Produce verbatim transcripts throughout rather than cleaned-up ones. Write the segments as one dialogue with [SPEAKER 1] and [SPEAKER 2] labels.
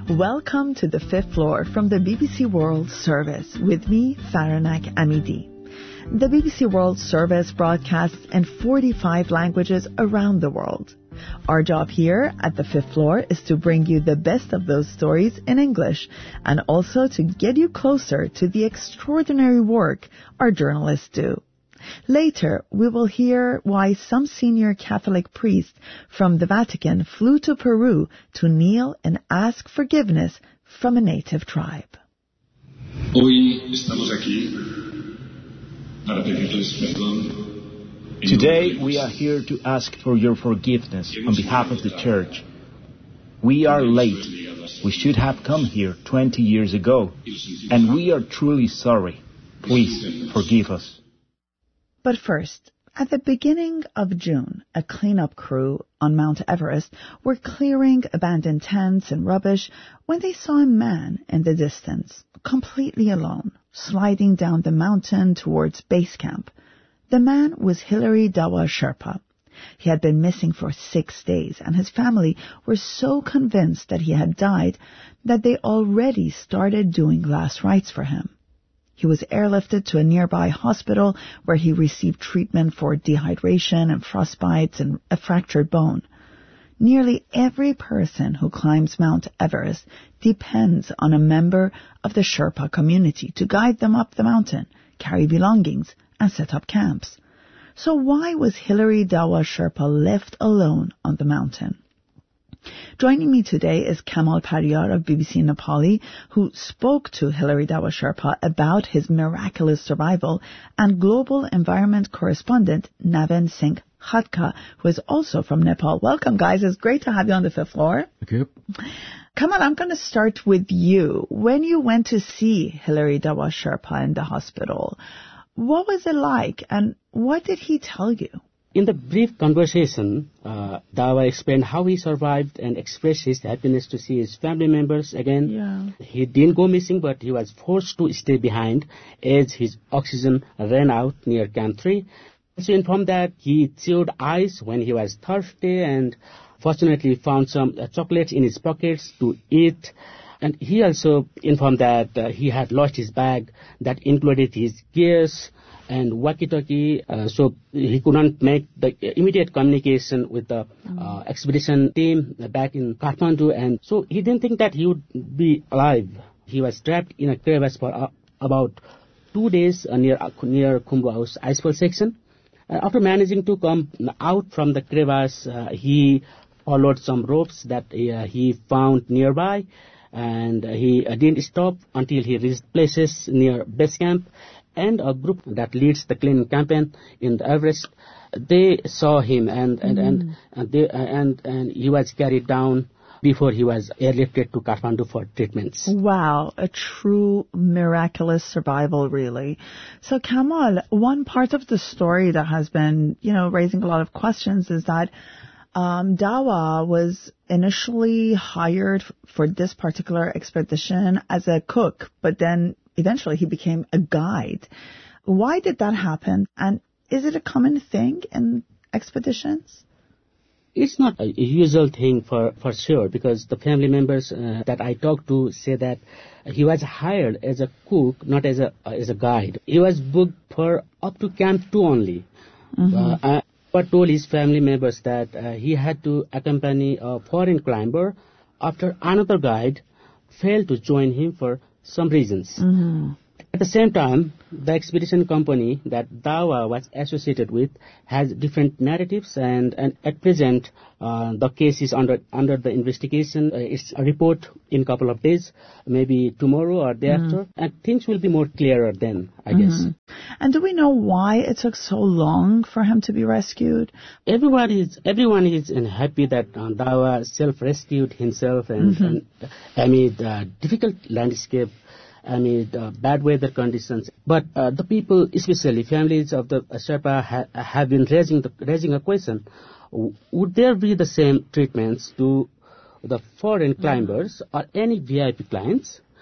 [SPEAKER 1] Welcome to the fifth floor from the B B C World Service with me, Faranak Amidi. The B B C World Service broadcasts in forty-five languages around the world. Our job here at the fifth floor is to bring you the best of those stories in English and also to get you closer to the extraordinary work our journalists do. Later, we will hear why some senior Catholic priests from the Vatican flew to Peru to kneel and ask forgiveness from a native tribe.
[SPEAKER 2] Today, we are here to ask for your forgiveness on behalf of the Church. We are late. We should have come here twenty years ago, and we are truly sorry. Please forgive us.
[SPEAKER 1] But first, at the beginning of June, a cleanup crew on Mount Everest were clearing abandoned tents and rubbish when they saw a man in the distance, completely alone, sliding down the mountain towards base camp. The man was Hilary Dawa Sherpa. He had been missing for six days, and his family were so convinced that he had died that they already started doing last rites for him. He was airlifted to a nearby hospital where he received treatment for dehydration and frostbites and a fractured bone. Nearly every person who climbs Mount Everest depends on a member of the Sherpa community to guide them up the mountain, carry belongings, and set up camps. So why was Hilary Dawa Sherpa left alone on the mountain? Joining me today is Kamal Pariyar of B B C Nepali, who spoke to Hilary Dawa Sherpa about his miraculous survival, and global environment correspondent Navin Singh Khadka, who is also from Nepal. Welcome, guys. It's great to have you on the fifth floor.
[SPEAKER 3] Thank you.
[SPEAKER 1] Kamal, I'm going to start with you. When you went to see Hilary Dawa Sherpa in the hospital, what was it like, and what did he tell you?
[SPEAKER 4] In the brief conversation, uh, Dawa explained how he survived and expressed his happiness to see his family members again.
[SPEAKER 1] Yeah.
[SPEAKER 4] He didn't go missing, but he was forced to stay behind as his oxygen ran out near Camp three. Also informed that he chewed ice when he was thirsty and fortunately found some uh, chocolates in his pockets to eat. And he also informed that uh, he had lost his bag that included his gears and walkie-talkie, uh, so he couldn't make the immediate communication with the uh, expedition team back in Kathmandu, and so he didn't think that he would be alive. He was trapped in a crevasse for uh, about two days uh, near uh, near Khumbu House icefall section. Uh, after managing to come out from the crevasse, uh, he followed some ropes that uh, he found nearby, and uh, he uh, didn't stop until he reached places near base camp. And a group that leads the cleaning campaign in the Everest, they saw him, and and mm. and and, they, and and he was carried down before he was airlifted to Kathmandu for treatments.
[SPEAKER 1] Wow, a true miraculous survival, really. So, Kamal, one part of the story that has been, you know, raising a lot of questions is that um, Dawa was initially hired for this particular expedition as a cook, but then eventually he became a guide. Why did that happen? And is it a common thing in expeditions?
[SPEAKER 4] It's not a usual thing for, for sure, because the family members uh, that I talked to say that he was hired as a cook, not as a uh, as a guide. He was booked for up to Camp two only. Mm-hmm. Uh, but told his family members that uh, he had to accompany a foreign climber after another guide failed to join him for some reasons. Mm-hmm. At the same time, the expedition company that Dawa was associated with has different narratives, and, and at present, uh, the case is under under the investigation. Uh, it's a report in a couple of days, maybe tomorrow or day mm-hmm. after, and things will be more clearer then, I mm-hmm. guess.
[SPEAKER 1] And do we know why it took so long for him to be rescued?
[SPEAKER 4] Everyone is everyone is happy that uh, Dawa self-rescued himself and, mm-hmm. and amid uh, difficult landscape, amid uh, bad weather conditions. But uh, the people, especially families of the uh, Sherpa, ha- have been raising the, raising a question: would there be the same treatments to the foreign climbers mm-hmm. or any V I P clients?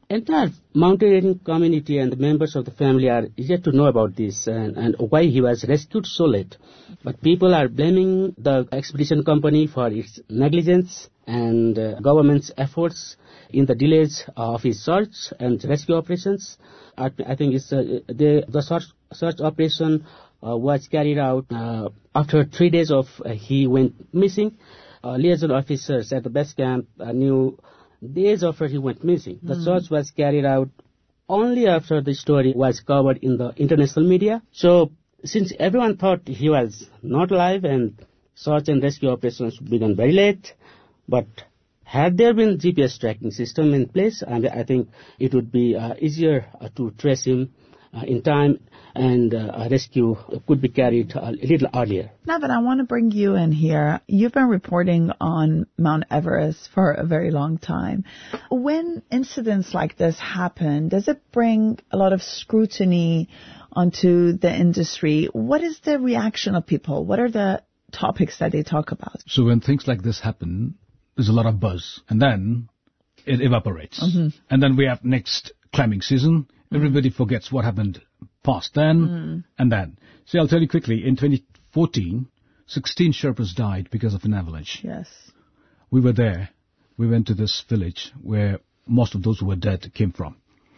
[SPEAKER 4] entire mountaineering community and the members of the family are yet to know about this and, and why he was rescued so late. But people are blaming the expedition company for its negligence and uh, government's efforts in the delays of his search and rescue operations. I, I think it's, uh, the, the search, search operation uh, was carried out uh, after three days of uh, he went missing. Uh, liaison officers at the base camp uh, knew days after he went missing. The mm. search was carried out only after the story was covered in the international media. So, since everyone thought he was not alive and search and rescue operations began very late, but had there been G P S tracking system in place, I, mean, I think it would be uh, easier uh, to trace him uh, in time, and uh, a rescue could be carried a little earlier.
[SPEAKER 1] Navin, I want to bring you in here. You've been reporting on Mount Everest for a very long time. When incidents like this happen, does it bring a lot of scrutiny onto the industry? What is the reaction of people? What are the topics that they talk about?
[SPEAKER 3] So when things like this happen, there's a lot of buzz, and then it evaporates. Mm-hmm. And then we have next climbing season. Everybody forgets what happened past then mm. and then. So I'll tell you quickly, in twenty fourteen, sixteen Sherpas died because of an avalanche.
[SPEAKER 1] Yes.
[SPEAKER 3] We were there. We went to this village where most of those who were dead came from.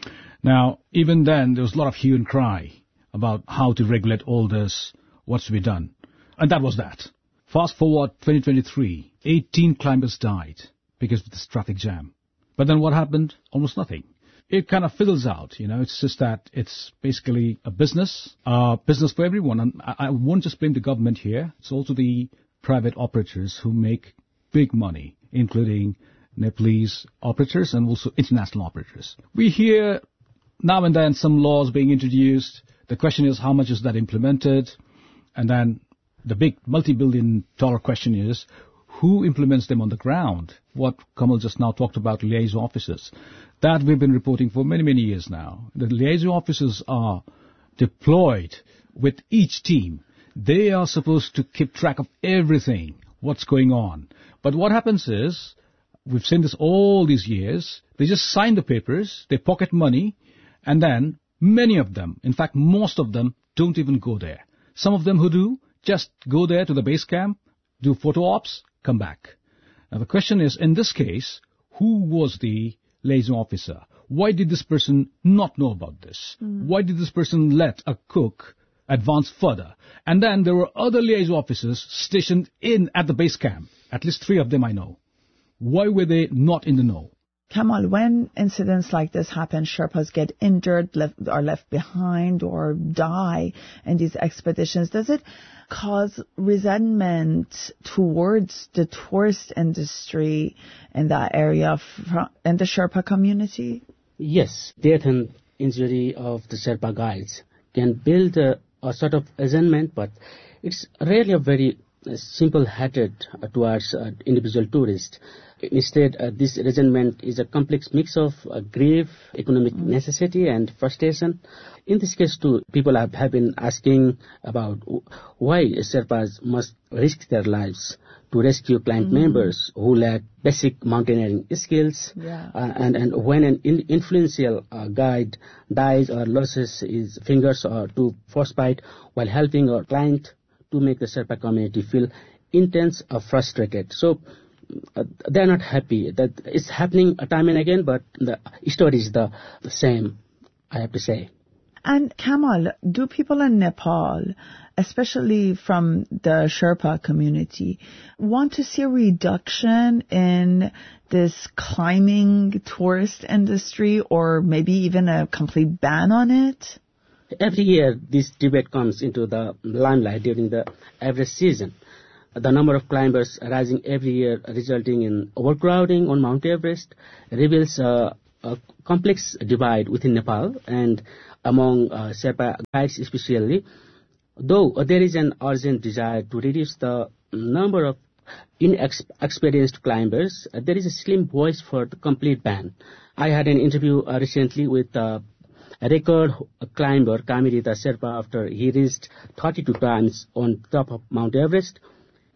[SPEAKER 3] Now, even then, there was a lot of hue and cry about how to regulate all this, what's to be done. And that was that. Fast forward twenty twenty-three, eighteen climbers died because of this traffic jam. But then what happened? Almost nothing. It kind of fizzles out, you know. It's just that it's basically a business, uh, business for everyone. And I, I won't just blame the government here. It's also the private operators who make big money, including Nepalese operators and also international operators. We hear now and then some laws being introduced. The question is, how much is that implemented? And then the big multi-billion dollar question is, who implements them on the ground? What Kamal just now talked about, liaison officers. That we've been reporting for many, many years now. The liaison officers are deployed with each team. They are supposed to keep track of everything, what's going on. But what happens is, we've seen this all these years, they just sign the papers, they pocket money, and then many of them, in fact most of them, don't even go there. Some of them who do, just go there to the base camp, do photo ops, come back. Now the question is, in this case, who was the liaison officer? Why did this person not know about this? Mm. Why did this person let a cook advance further? And then there were other liaison officers stationed in at the base camp. At least three of them I know. Why were they not in the know?
[SPEAKER 1] Kamal, when incidents like this happen, Sherpas get injured, left, are left behind, or die in these expeditions, does it cause resentment towards the tourist industry in that area and the Sherpa community?
[SPEAKER 4] Yes, death and injury of the Sherpa guides can build a, a sort of resentment, but it's really a very uh, simple hatred uh, towards uh, individual tourists. Instead, uh, this resentment is a complex mix of uh, grief, economic mm. necessity, and frustration. In this case, too, people have, have been asking about why Sherpas must risk their lives to rescue client mm. members who lack basic mountaineering skills.
[SPEAKER 1] Yeah.
[SPEAKER 4] Uh, and, and when an in, influential uh, guide dies or loses his fingers or to frostbite while helping a client to make the Sherpa community feel intense or frustrated. So, Uh, they're not happy. That it's happening time and again, but the story is the, the same, I have to say.
[SPEAKER 1] And Kamal, do people in Nepal, especially from the Sherpa community, want to see a reduction in this climbing tourist industry, or maybe even a complete ban on it?
[SPEAKER 4] Every year, this debate comes into the limelight during the Everest season. The number of climbers rising every year, resulting in overcrowding on Mount Everest, reveals uh, a complex divide within Nepal and among uh, Sherpa guides especially. Though uh, there is an urgent desire to reduce the number of inexperienced climbers, uh, there is a slim voice for the complete ban. I had an interview uh, recently with uh, a record climber, Kamirita Sherpa, after he reached thirty-two times on top of Mount Everest.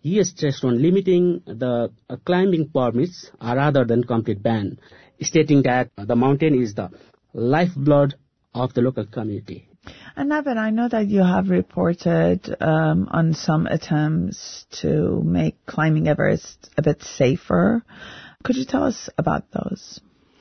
[SPEAKER 4] he stressed on limiting the uh, climbing permits uh, rather than complete ban, stating that the mountain is the lifeblood of the local community.
[SPEAKER 1] And Navin, I know that you have reported um, on some attempts to make climbing Everest a bit safer. Could you tell us about those?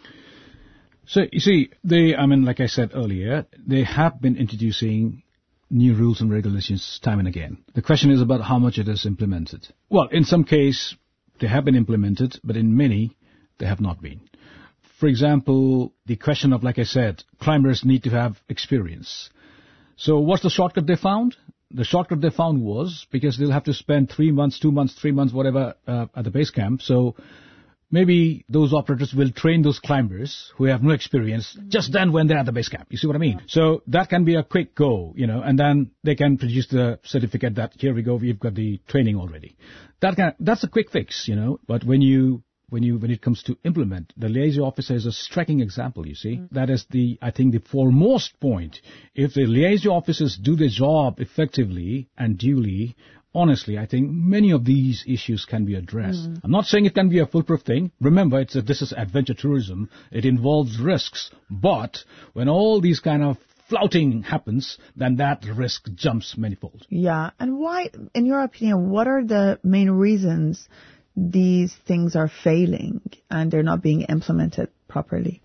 [SPEAKER 3] So, you see, they, I mean, like I said earlier, they have been introducing new rules and regulations time and again. The question is about how much it is implemented. Well, in some cases, they have been implemented, but in many, they have not been. For example, the question of, like I said, climbers need to have experience. So what's the shortcut they found? The shortcut they found was, because they'll have to spend three months, two months, three months, whatever, uh, at the base camp. So maybe those operators will train those climbers who have no experience just then when they're at the base camp. You see what I mean? So that can be a quick go, you know, and then they can produce the certificate that here we go, we've got the training already. That can, that's a quick fix, you know, but when you When you, when it comes to implement, the liaison officer is a striking example, you see. Mm-hmm. That is the, I think, the foremost point. If the liaison officers do their job effectively and duly, honestly, I think many of these issues can be addressed. Mm-hmm. I'm not saying it can be a foolproof thing. Remember, it's a, this is adventure tourism. It involves risks. But when all these kind of flouting happens, then that risk jumps manifold.
[SPEAKER 1] Yeah. And why, in your opinion, what are the main reasons these things are failing and they're not being implemented properly?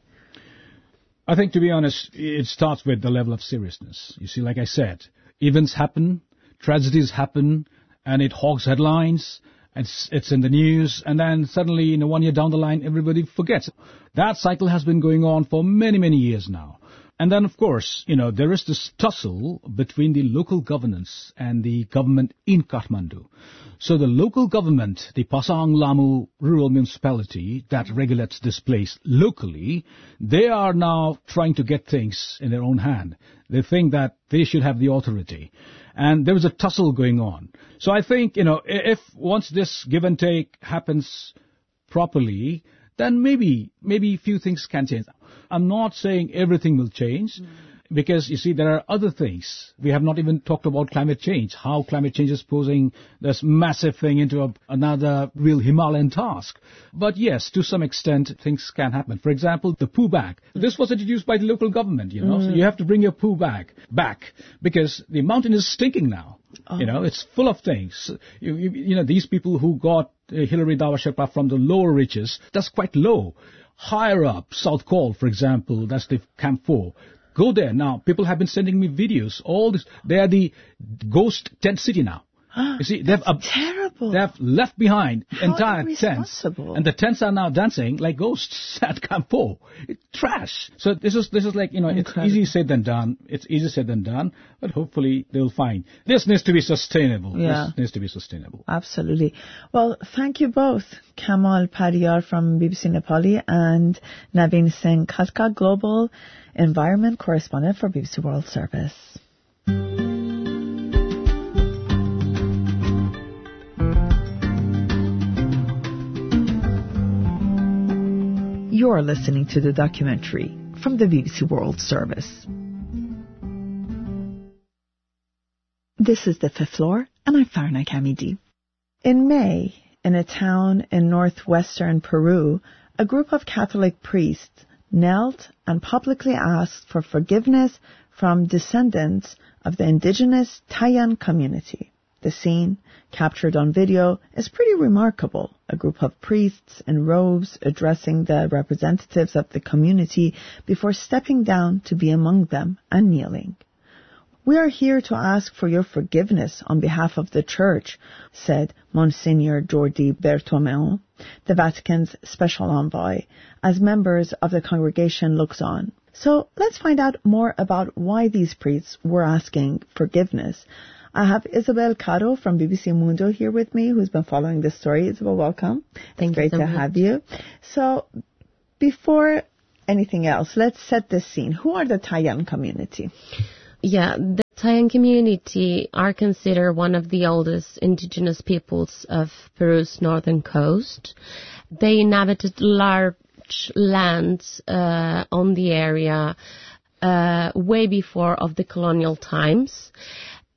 [SPEAKER 3] I think, to be honest, it starts with the level of seriousness. You see, like I said, events happen, tragedies happen, and it hogs headlines, it's, it's in the news, and then suddenly, you know, one year down the line, everybody forgets. That cycle has been going on for many, many years now. And then, of course, you know, there is this tussle between the local governance and the government in Kathmandu. So the local government, the Pasang Lamu rural municipality that regulates this place locally, they are now trying to get things in their own hand. They think that they should have the authority. And there was a tussle going on. So I think, you know, if once this give and take happens properly, then maybe, maybe few things can change. I'm not saying everything will change, mm. because, you see, there are other things. We have not even talked about climate change, how climate change is posing this massive thing into a, another real Himalayan task. But yes, to some extent, things can happen. For example, the poo bag. This was introduced by the local government, you know, mm. so you have to bring your poo bag back because the mountain is stinking now. Oh. You know, it's full of things. You, you, you know, these people who got uh, Hilary Dawa Sherpa from the lower reaches, that's quite low. Higher up, South Col, for example, that's the Camp four. Go there. Now, people have been sending me videos. All this, they are the ghost tent city now. You see, they've
[SPEAKER 1] uh, terrible.
[SPEAKER 3] They've left behind
[SPEAKER 1] How
[SPEAKER 3] entire tents, and the tents are now dancing like ghosts at Camp four. It's trash. So this is this is like, you know, Incredible. It's easy said than done. It's easier said than done, but hopefully they'll find this needs to be sustainable.
[SPEAKER 1] Yeah.
[SPEAKER 3] This needs to be sustainable.
[SPEAKER 1] Absolutely. Well, thank you both, Kamal Pariyar from B B C Nepali and Navin Singh Khatka, Global Environment Correspondent for B B C World Service. You're listening to the documentary from the B B C World Service. This is The Fifth Floor, and I'm Farna Kamidi. In May, in a town in northwestern Peru, a group of Catholic priests knelt and publicly asked for forgiveness from descendants of the indigenous Tayan community. The scene, captured on video, is pretty remarkable. A group of priests in robes addressing the representatives of the community before stepping down to be among them and kneeling. "We are here to ask for your forgiveness on behalf of the Church," said Monsignor Jordi Bertomeu, the Vatican's special envoy, as members of the congregation looks on. So let's find out more about why these priests were asking forgiveness. I have Isabel Caro from B B C Mundo here with me, who's been following this story. Isabel, welcome.
[SPEAKER 5] Thank
[SPEAKER 1] it's great
[SPEAKER 5] you so
[SPEAKER 1] to
[SPEAKER 5] much.
[SPEAKER 1] have you. So before anything else, let's set the scene. Who are the Tayan community?
[SPEAKER 5] Yeah, the Tayan community are considered one of the oldest indigenous peoples of Peru's northern coast. They inhabited large lands uh, on the area uh, way before of the colonial times.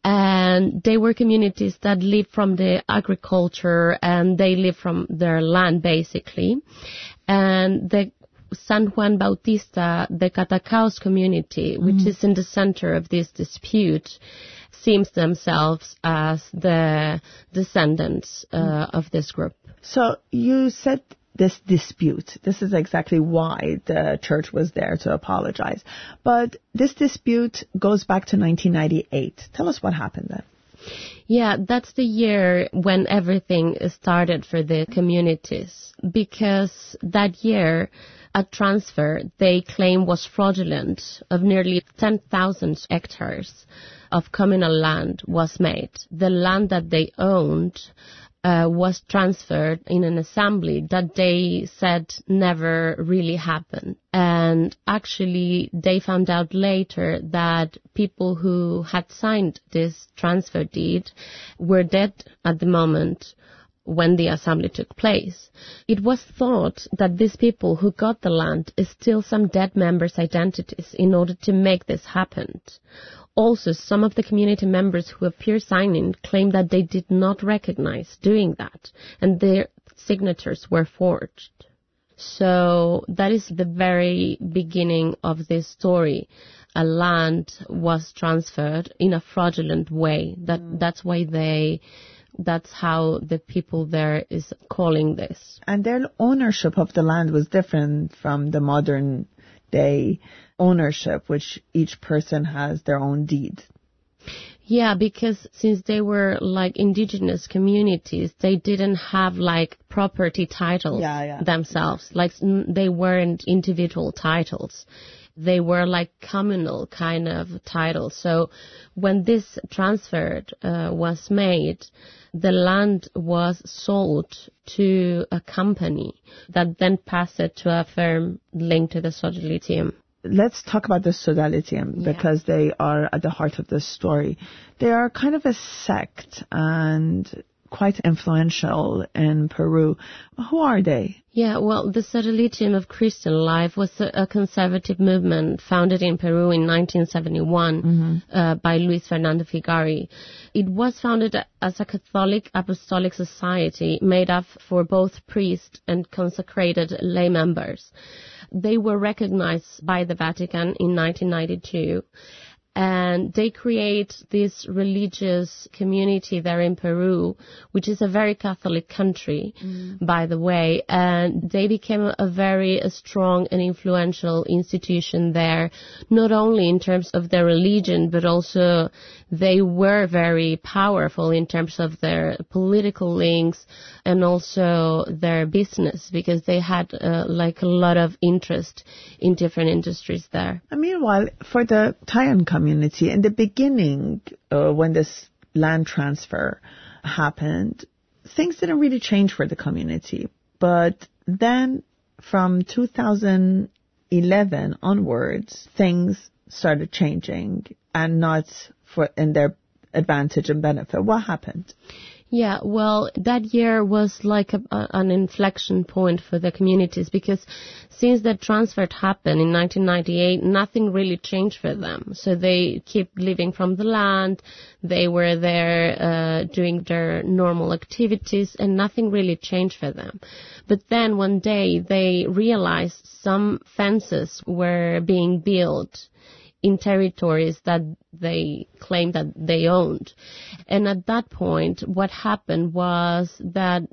[SPEAKER 5] And they were communities that lived from the agriculture, and they lived from their land, basically. And the San Juan Bautista, the Catacaos community, which mm-hmm. is in the center of this dispute, seems themselves as the descendants uh, mm-hmm. of this group.
[SPEAKER 1] So you said this dispute. This is exactly why the church was there to apologize. But this dispute goes back to nineteen ninety-eight. Tell us what happened then.
[SPEAKER 5] Yeah, that's the year when everything started for the communities, because that year a transfer they claim was fraudulent of nearly ten thousand hectares of communal land was made. The land that they owned Uh, was transferred in an assembly that they said never really happened. And actually, they found out later that people who had signed this transfer deed were dead at the moment when the assembly took place. It was thought that these people who got the land stole some dead members' identities in order to make this happen. Also, some of the community members who appear signing claimed that they did not recognize doing that, and their signatures were forged. So that is the very beginning of this story. A land was transferred in a fraudulent way. That mm. that's why they. That's how the people there is calling this.
[SPEAKER 1] And their ownership of the land was different from the modern day ownership, which each person has their own deed.
[SPEAKER 5] Yeah, because since they were like indigenous communities, they didn't have like property titles
[SPEAKER 1] yeah, yeah.
[SPEAKER 5] themselves. Like they weren't individual titles. They were like communal kind of titles. So when this transfer uh, was made, the land was sold to a company that then passed it to a firm linked to the Sodalitium.
[SPEAKER 1] Let's talk about the Sodalitium
[SPEAKER 5] yeah.
[SPEAKER 1] because they are at the heart of this story. They are kind of a sect and quite influential in Peru. Who are they?
[SPEAKER 5] Yeah, well, the Sodalitium of Christian Life was a, a conservative movement founded in Peru in nineteen seventy-one mm-hmm. uh, by Luis Fernando Figari. It was founded as a Catholic apostolic society made up for both priests and consecrated lay members. They were recognized by the Vatican in nineteen ninety-two. And they create this religious community there in Peru, which is a very Catholic country, mm. by the way. And they became a very a strong and influential institution there, not only in terms of their religion, but also they were very powerful in terms of their political links and also their business, because they had uh, like a lot of interest in different industries there.
[SPEAKER 1] And meanwhile, for the Tayan community, in the beginning, uh, when this land transfer happened, things didn't really change for the community. But then from two thousand eleven onwards, things started changing and not for in their advantage and benefit. What happened?
[SPEAKER 5] Yeah, well, that year was like a, a, an inflection point for the communities, because since the transfer happened in nineteen ninety-eight, nothing really changed for them. So they keep living from the land. They were there uh, doing their normal activities, and nothing really changed for them. But then one day they realized some fences were being built in territories that they claimed that they owned. And at that point, what happened was that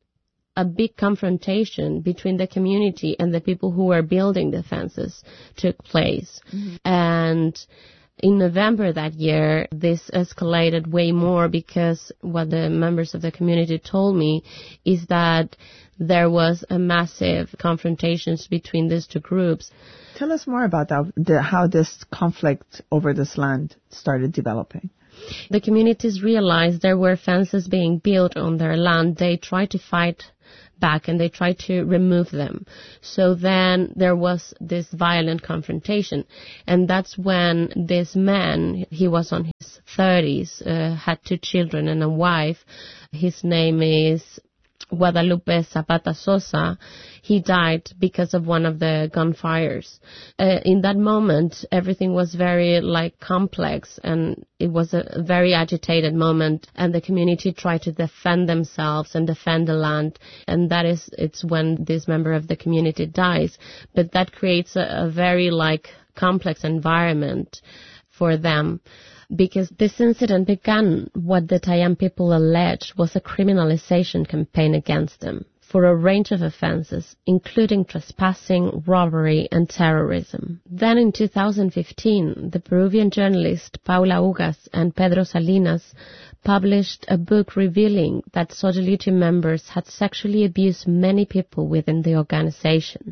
[SPEAKER 5] a big confrontation between the community and the people who were building the fences took place. Mm-hmm. And in November that year, this escalated way more, because what the members of the community told me is that there was a massive confrontations between these two groups.
[SPEAKER 1] Tell us more about that, the, how this conflict over this land started developing.
[SPEAKER 5] The communities realized there were fences being built on their land. They tried to fight back and they tried to remove them. So then there was this violent confrontation. And that's when this man, he was on his thirties, uh, had two children and a wife. His name is Guadalupe Zapata Sosa, he died because of one of the gunfires. Uh, in that moment, everything was very like complex, and it was a very agitated moment, and the community tried to defend themselves and defend the land, and that is, it's when this member of the community dies. But that creates a, a very like complex environment for them. Because this incident began what the Tayan people alleged was a criminalization campaign against them for a range of offenses, including trespassing, robbery, and terrorism. Then in two thousand fifteen, the Peruvian journalist Paula Ugas and Pedro Salinas published a book revealing that Sodality members had sexually abused many people within the organization.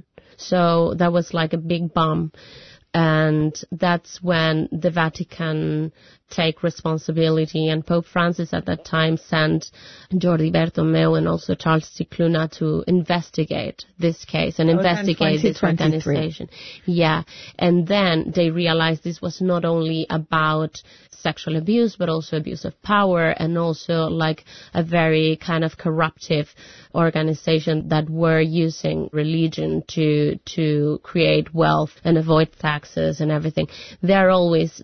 [SPEAKER 5] So that was like a big bomb. And that's when the Vatican take responsibility, and Pope Francis at that time sent Jordi Bertomeu and also Charles Cicluna to investigate this case and investigate this organization. Yeah, and then they realized this was not only about sexual abuse, but also abuse of power, and also like a very kind of corruptive organization that were using religion to to create wealth and avoid taxes and everything. They're always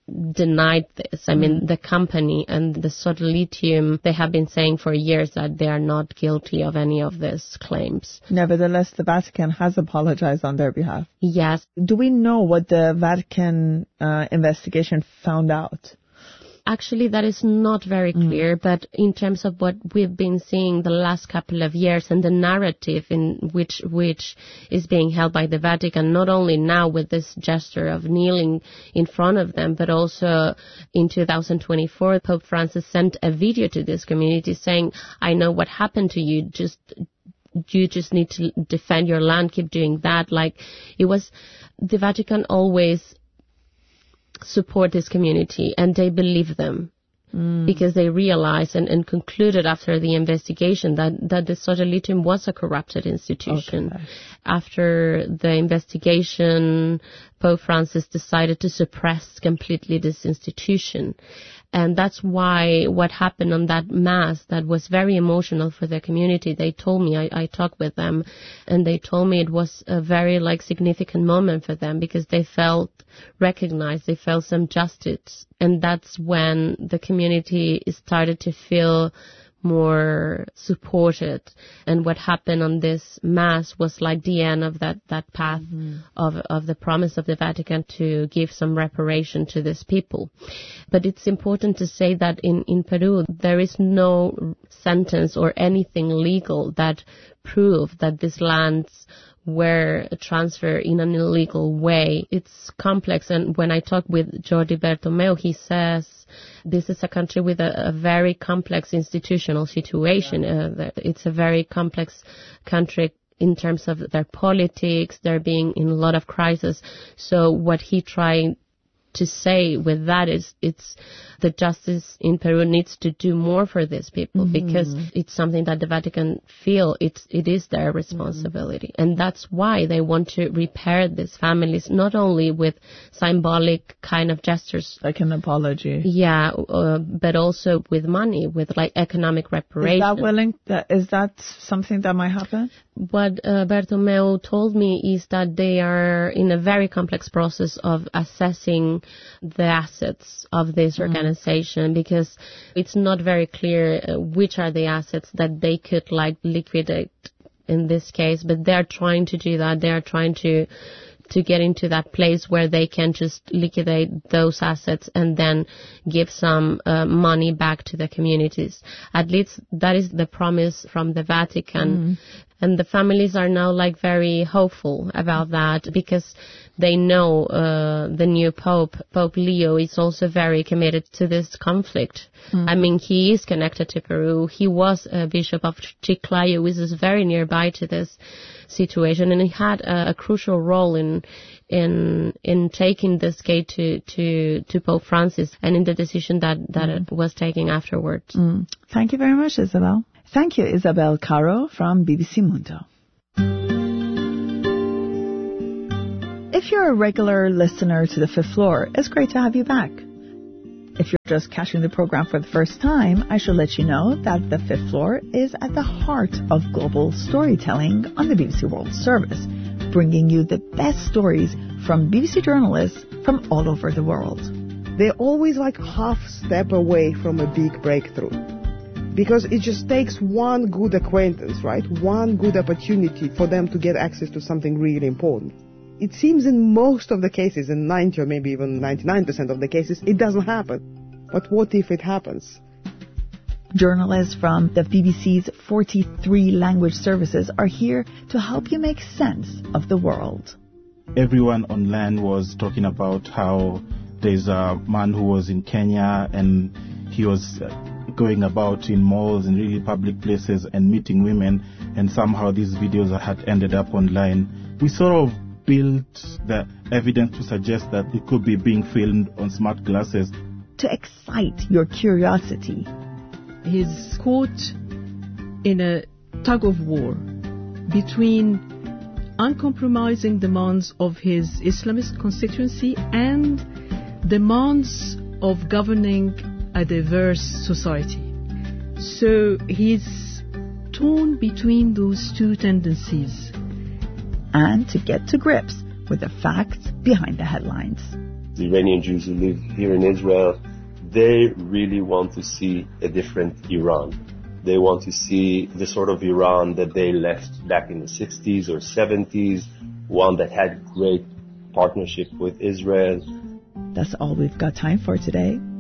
[SPEAKER 5] denied this. I mean, the company and the Sodalitium, they have been saying for years that they are not guilty of any of these claims.
[SPEAKER 1] Nevertheless, the Vatican has apologized on their behalf.
[SPEAKER 5] Yes.
[SPEAKER 1] Do we know what the Vatican uh, investigation found out?
[SPEAKER 5] Actually, that is not very clear, mm. but in terms of what we've been seeing the last couple of years and the narrative in which which is being held by the Vatican, not only now with this gesture of kneeling in front of them, but also in two thousand twenty-four, Pope Francis sent a video to this community saying, I know what happened to you, just you just need to defend your land, keep doing that. Like, it was, the Vatican always support this community, and they believe them mm. because they realized and, and concluded after the investigation that, that the Sodalitium was a corrupted institution. Okay. After the investigation, Pope Francis decided to suppress completely this institution. And that's why what happened on that mass that was very emotional for the community, they told me, I, I talked with them, and they told me it was a very like significant moment for them because they felt recognized, they felt some justice. And that's when the community started to feel more supported. And what happened on this mass was like the end of that, that path mm-hmm. of, of the promise of the Vatican to give some reparation to these people. But it's important to say that in, in Peru, there is no sentence or anything legal that prove that these lands were transferred in an illegal way. It's complex, and when I talk with Jordi Bertomeu, he says this is a country with a, a very complex institutional situation. Uh, it's a very complex country in terms of their politics. They're being in a lot of crisis. So what he tried to say with that is it's the justice in Peru needs to do more for these people mm-hmm. because it's something that the Vatican feel it's it is their responsibility. Mm-hmm. And that's why they want to repair these families, not only with symbolic kind of gestures
[SPEAKER 1] like an apology,
[SPEAKER 5] yeah, uh, but also with money, with like economic reparation.
[SPEAKER 1] Is that willing? Is that something that might happen?
[SPEAKER 5] What uh, Bertomeu told me is that they are in a very complex process of assessing the assets of this mm. organization because it's not very clear uh, which are the assets that they could like liquidate in this case, but they're trying to do that. They're trying to to get into that place where they can just liquidate those assets and then give some uh, money back to the communities. At least that is the promise from the Vatican. Mm. And the families are now like very hopeful about that because they know uh, the new Pope, Pope Leo, is also very committed to this conflict. Mm. I mean, he is connected to Peru. He was a bishop of Chiclayo, which is very nearby to this situation, and he had a, a crucial role in in in taking this case to, to, to Pope Francis and in the decision that, that mm. it was taken afterwards.
[SPEAKER 1] Mm. Thank you very much, Isabel. Thank you, Isabel Caro from B B C Mundo. If you're a regular listener to The Fifth Floor, it's great to have you back. If you're just catching the program for the first time, I should let you know that the fifth floor is at the heart of global storytelling on the B B C World Service, bringing you the best stories from B B C journalists from all over the world.
[SPEAKER 6] They're always like half step away from a big breakthrough. Because it just takes one good acquaintance, right? One good opportunity for them to get access to something really important. It seems in most of the cases, in ninety or maybe even ninety-nine percent of the cases, it doesn't happen. But what if it happens?
[SPEAKER 1] Journalists from the B B C's forty-three language services are here to help you make sense of the world.
[SPEAKER 7] Everyone on land was talking about how there's a man who was in Kenya and he was going about in malls and really public places and meeting women, and somehow these videos had ended up online. We sort of built the evidence to suggest that it could be being filmed on smart glasses.
[SPEAKER 1] To excite your curiosity.
[SPEAKER 8] He's caught in a tug of war between uncompromising demands of his Islamist constituency and demands of governing a diverse society. So he's torn between those two tendencies.
[SPEAKER 1] And to get to grips with the facts behind the headlines.
[SPEAKER 9] The Iranian Jews who live here in Israel, they really want to see a different Iran. They want to see the sort of Iran that they left back in the sixties or seventies, one that had great partnership with Israel.
[SPEAKER 1] That's all we've got time for today.